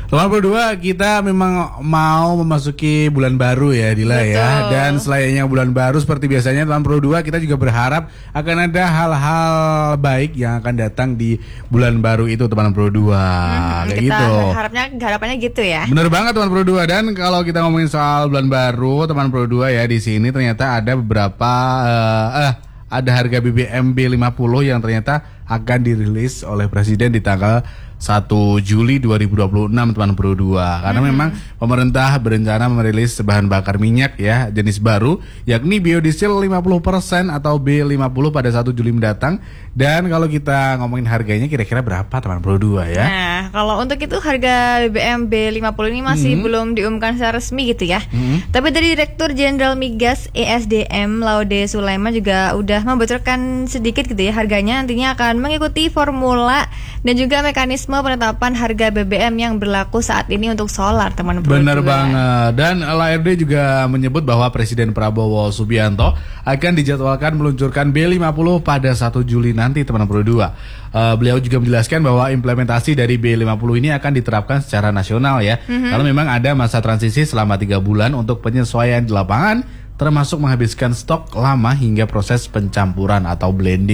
Teman Pro 2, kita memang mau memasuki bulan baru ya Dila. Betul. Ya. Dan selainnya bulan baru seperti biasanya Teman Pro 2, kita juga berharap akan ada hal-hal baik yang akan datang di bulan baru itu Teman Pro 2. Kayak Kita gitu. harapannya gitu ya. Bener banget Teman Pro 2. Dan kalau kita ngomongin soal bulan baru Teman Pro 2 ya, di sini ternyata ada beberapa ada harga BBM B50 yang ternyata akan dirilis oleh Presiden di tanggal 1 Juli 2026 Teman Pro 2. Karena memang pemerintah berencana merilis bahan bakar minyak ya jenis baru, yakni biodiesel 50% atau B50 pada 1 Juli mendatang. Dan kalau kita ngomongin harganya kira-kira berapa Teman Pro 2 ya? Nah, kalau untuk itu harga BBM B50 ini masih belum diumumkan secara resmi gitu ya. Tapi dari Direktur Jenderal Migas ESDM Laude Sulaiman juga udah membocorkan sedikit gitu ya, harganya nantinya akan mengikuti formula dan juga mekanisme penetapan harga BBM yang berlaku saat ini untuk solar Teman Pro 2. Bener banget. Dan LARD juga menyebut bahwa Presiden Prabowo Subianto akan dijadwalkan meluncurkan B50 pada 1 Juli nanti Teman Pro 2. Beliau juga menjelaskan bahwa implementasi dari B50 ini akan diterapkan secara nasional ya. Karena memang ada masa transisi selama 3 bulan untuk penyesuaian di lapangan, termasuk menghabiskan stok lama hingga proses pencampuran atau blending.